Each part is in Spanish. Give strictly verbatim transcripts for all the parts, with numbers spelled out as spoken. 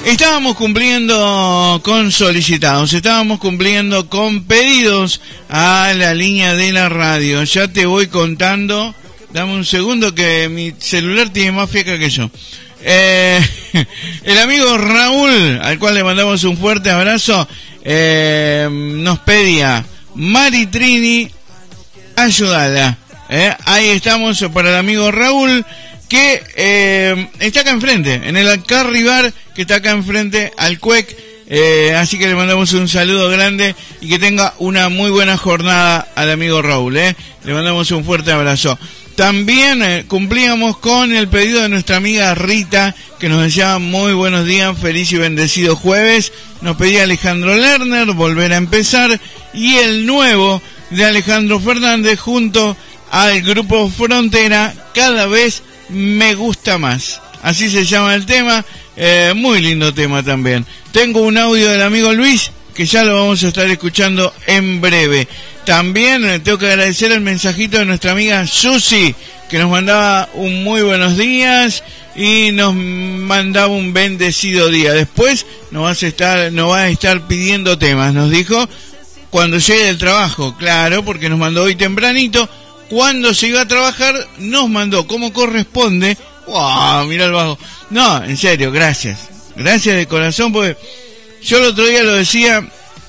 Estábamos cumpliendo con solicitados, estábamos cumpliendo con pedidos a la línea de la radio. Ya te voy contando, dame un segundo que mi celular tiene más fieca que yo. Eh, el amigo Raúl, al cual le mandamos un fuerte abrazo, eh, nos pedía Mari Trini, ayúdala. Eh, ahí estamos para el amigo Raúl, que eh, está acá enfrente, en el Alcarri Bar, que está acá enfrente al Cuec. Eh, así que le mandamos un saludo grande y que tenga una muy buena jornada al amigo Raúl. Eh. Le mandamos un fuerte abrazo. También eh, cumplíamos con el pedido de nuestra amiga Rita, que nos decía muy buenos días, feliz y bendecido jueves. Nos pedía Alejandro Lerner, volver a empezar, y el nuevo de Alejandro Fernández junto al grupo Frontera, cada vez me gusta más. Así se llama el tema, eh, muy lindo tema también. Tengo un audio del amigo Luis, que ya lo vamos a estar escuchando en breve. También eh, tengo que agradecer el mensajito de nuestra amiga Susi, que nos mandaba un muy buenos días y nos mandaba un bendecido día. Después nos va a estar, nos va a estar pidiendo temas, nos dijo, cuando llegue del trabajo. Claro, porque nos mandó hoy tempranito. Cuando se iba a trabajar, nos mandó como corresponde. ¡Wow! Mira el bajo. No, en serio, gracias. Gracias de corazón, porque yo el otro día lo decía,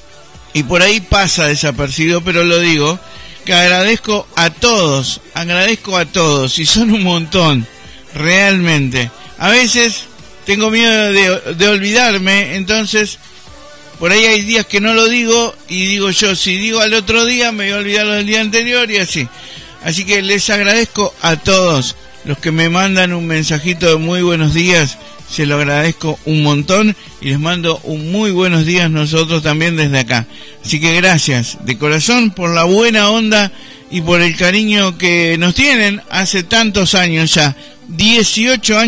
y por ahí pasa desapercibido, pero lo digo, que agradezco a todos, agradezco a todos, y son un montón, realmente. A veces tengo miedo de, de olvidarme, entonces por ahí hay días que no lo digo, y digo yo, si digo al otro día, me voy a olvidar lo del día anterior, y así. Así que les agradezco a todos los que me mandan un mensajito de muy buenos días, se lo agradezco un montón y les mando un muy buenos días nosotros también desde acá. Así que gracias de corazón por la buena onda y por el cariño que nos tienen hace tantos años ya, dieciocho años.